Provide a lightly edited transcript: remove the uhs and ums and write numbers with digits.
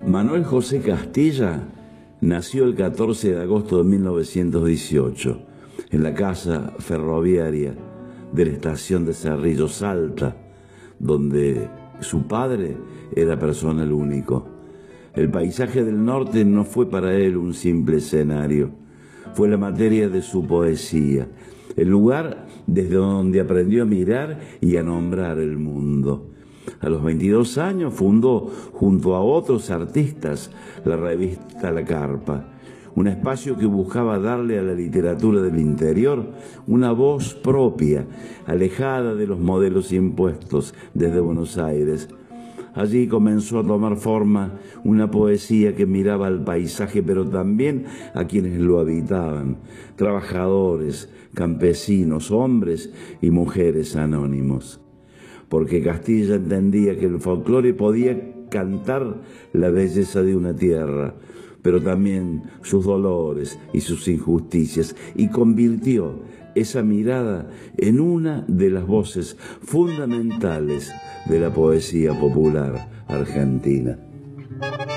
Manuel José Castilla nació el 14 de agosto de 1918 en la casa ferroviaria de la estación de Cerrillo, Salta, donde su padre era personal único. El paisaje del norte no fue para él un simple escenario, fue la materia de su poesía, el lugar desde donde aprendió a mirar y a nombrar el mundo. A los 22 años fundó, junto a otros artistas, la revista La Carpa, un espacio que buscaba darle a la literatura del interior una voz propia, alejada de los modelos impuestos desde Buenos Aires. Allí comenzó a tomar forma una poesía que miraba al paisaje, pero también a quienes lo habitaban, trabajadores, campesinos, hombres y mujeres anónimos. Porque Castilla entendía que el folclore podía cantar la belleza de una tierra, pero también sus dolores y sus injusticias, y convirtió esa mirada en una de las voces fundamentales de la poesía popular argentina.